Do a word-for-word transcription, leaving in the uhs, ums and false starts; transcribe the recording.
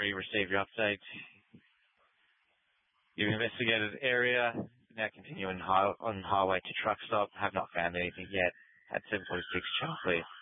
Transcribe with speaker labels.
Speaker 1: three, receive your update. You've investigated the area. Now continuing high, on highway to truck stop. Have not found anything yet. At seven forty-six, channel clear.